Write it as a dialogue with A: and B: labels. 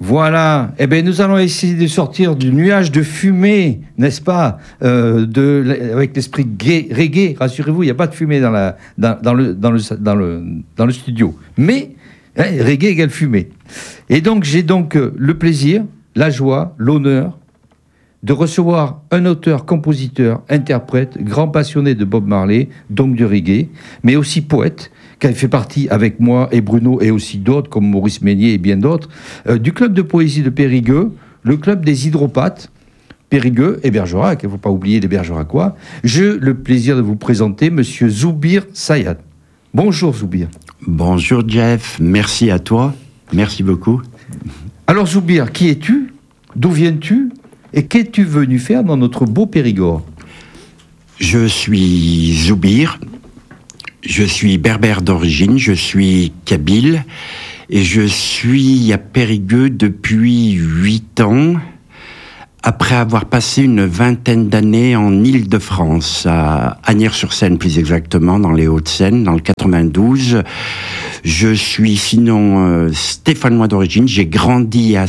A: Voilà. Eh bien, nous allons essayer de sortir du nuage de fumée, n'est-ce pas, avec l'esprit reggae. Rassurez-vous, il n'y a pas de fumée dans le studio. Mais reggae égale fumée. Et donc, j'ai le plaisir, la joie, l'honneur de recevoir un auteur, compositeur, interprète, grand passionné de Bob Marley, donc du reggae, mais aussi poète, qui fait partie avec moi et Bruno et aussi d'autres comme Maurice Meignier et bien d'autres, du club de poésie de Périgueux, le club des hydropathes, Périgueux et Bergerac, il ne faut pas oublier les Bergeracois. J'ai le plaisir de vous présenter Monsieur Zoubir Sayad. Bonjour Zoubir.
B: Bonjour Jeff, merci à toi, merci beaucoup.
A: Alors Zoubir, qui es-tu? D'où viens-tu? Et qu'es-tu venu faire dans notre beau Périgord?
B: Je suis Zoubir, je suis berbère d'origine, je suis kabyle, et je suis à Périgueux depuis 8 ans, après avoir passé une vingtaine d'années en Île-de-France, à Asnières-sur-Seine plus exactement, dans les Hauts-de-Seine, dans le 92. Je suis sinon stéphanois d'origine, j'ai grandi à